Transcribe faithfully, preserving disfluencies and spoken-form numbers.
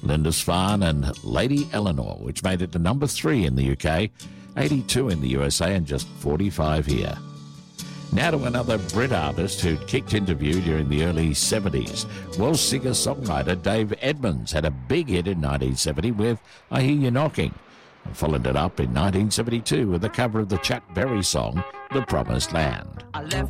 Lindisfarne and Lady Eleanor, which made it to number three in the U K, eighty-two in the U S A, and just forty-five here. Now to another Brit artist who'd kicked into view during the early seventies. Welsh singer-songwriter Dave Edmunds had a big hit in nineteen seventy with I Hear You Knocking, and followed it up in nineteen seventy-two with a cover of the Chuck Berry song, The Promised Land. I left